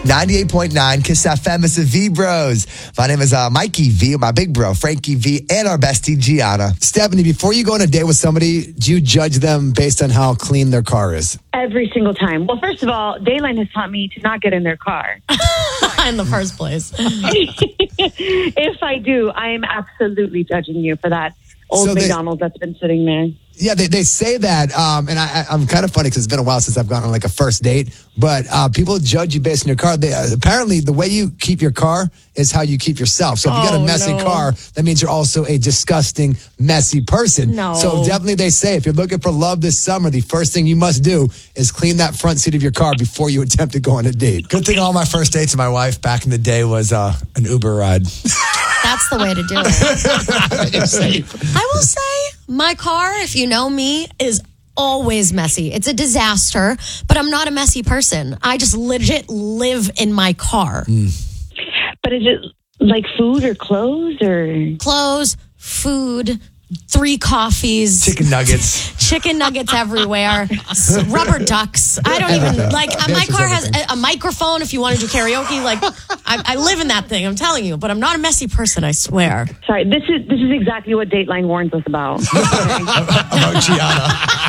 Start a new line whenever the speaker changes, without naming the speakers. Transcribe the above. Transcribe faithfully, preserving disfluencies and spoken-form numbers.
ninety-eight point nine Kiss F M. It's the V Bros. My name is uh, Mikey V, my big bro, Frankie V, and our bestie, Gianna.
Stephanie, before you go on a date with somebody, do you judge them based on how clean their car is?
Every single time. Well, first of all, Dayline has taught me to not get in their car.
In the first place.
If I do, I am absolutely judging you for that old
So they-
McDonald's that's been sitting there.
Yeah, they, they say that, um, and I, I'm kind of funny because it's been a while since I've gone on like a first date, but uh, people judge you based on your car. They, uh, apparently, the way you keep your car is how you keep yourself. So if you got a
Oh,
messy
no.
car, that means you're also a disgusting, messy person.
No.
So definitely they say if you're looking for love this summer, the first thing you must do is clean that front seat of your car before you attempt to go on a date.
Good thing all my first dates with my wife back in the day was uh, an Uber ride.
That's the way to do it. I will say, my car, if you know me, is always messy. It's a disaster, but I'm not a messy person. I just legit live in my car.
But is it like food or clothes or?
Clothes, food, three coffees.
Chicken nuggets.
Chicken nuggets everywhere, s- rubber ducks. I don't even like. Uh, my car has a, a microphone. If you want to do karaoke, like I, I live in that thing. I'm telling you, but I'm not a messy person. I swear.
Sorry, this is this is exactly what Dateline warns us about. Okay.
About Gianna.